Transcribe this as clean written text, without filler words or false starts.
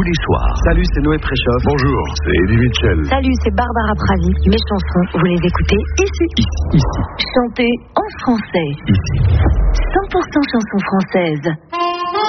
les soirs. Salut, c'est Noé Préchoff. Bonjour, c'est Eddie Mitchell. Salut, c'est Barbara Pravi. Mes chansons, vous les écoutez ici. Chantées en français. 100% chansons françaises.